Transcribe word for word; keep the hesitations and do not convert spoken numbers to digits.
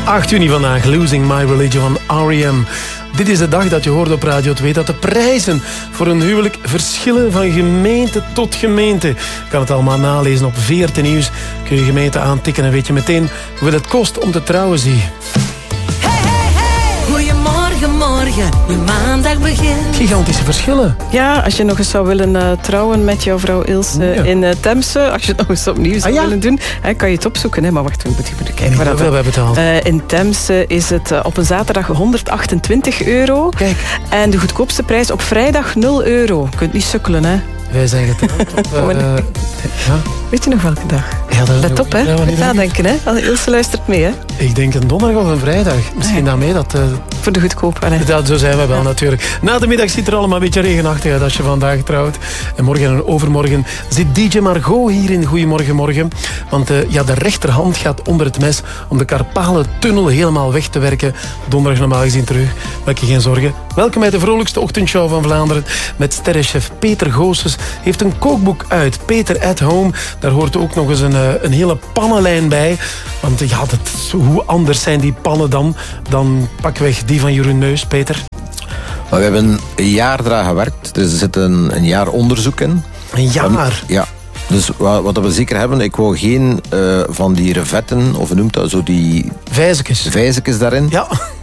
acht juni vandaag, Losing My Religion van R E M. Dit is de dag dat je hoort op Radio twee dat de prijzen voor een huwelijk verschillen van gemeente tot gemeente. Je kan het allemaal nalezen op V R T Nieuws. Kun je gemeente aantikken en weet je meteen hoeveel het kost om te trouwen, zie. Hey, hey, hey. Goedemorgen, morgen, je maandag begint. Gigantische verschillen. Ja, als je nog eens zou willen uh, trouwen met jouw vrouw Ilse ja. in uh, Temse, als je het nog eens opnieuw zou ah, ja? willen doen, hè, kan je het opzoeken. Hè? Maar wacht, we moeten even kijken. Hoeveel hebben we betaald? Uh, in Temse is het uh, op een zaterdag honderdachtentwintig euro. Kijk. En de goedkoopste prijs op vrijdag nul euro. Je kunt niet sukkelen, hè. Wij zijn getrouwd op... Uh, uh, ja. Weet je nog welke dag? Ja, dat Let op, hè. Met nadenken, hè. Ilse luistert mee, hè. Ik denk een donderdag of een vrijdag. Misschien ja. daarmee dat... Uh, Voor de goedkoop, hè. Dat, zo zijn we wel, ja. natuurlijk. Na de middag ziet er allemaal een beetje regenachtig uit als je vandaag trouwt. En morgen en overmorgen zit D J Margot hier in Goedemorgen Morgen. Want uh, ja, de rechterhand gaat onder het mes om de Karpalen-tunnel helemaal weg te werken. Donderdag normaal gezien terug. Maak je geen zorgen. Welkom bij de vrolijkste ochtendshow van Vlaanderen. Met sterrenchef Peter Goossens. Heeft een kookboek uit, Peter at Home. Daar hoort ook nog eens een, een hele pannenlijn bij. Want ja, dat, hoe anders zijn die pannen dan? Dan pakweg die van Jeroen Neus, Peter. Maar we hebben een jaar eraan gewerkt. Dus er zit een, een jaar onderzoek in. Een jaar? En, ja. Dus wat, wat we zeker hebben, ik wou geen uh, van die revetten, of hoe noemt dat, zo die... Vijzekes. Vijzekes daarin. Ja.